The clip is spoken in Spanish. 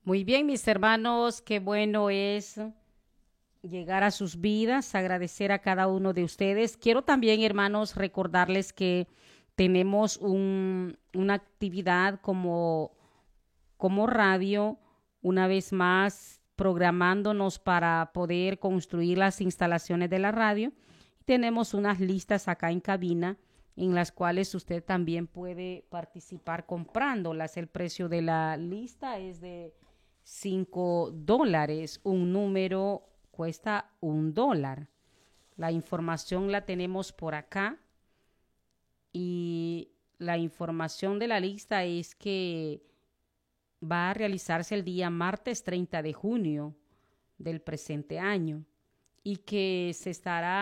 Muy bien, mis hermanos, qué bueno es llegar a sus vidas, agradecer a cada uno de ustedes. Quiero también, hermanos, recordarles que tenemos una actividad como radio, una vez más programándonos para poder construir las instalaciones de la radio. Tenemos unas listas acá en cabina en las cuales usted también puede participar comprándolas. El precio de la lista es de $5. Un número cuesta $1. La información la tenemos por acá y la información de la lista es que va a realizarse el día martes 30 de junio del presente año y que se estará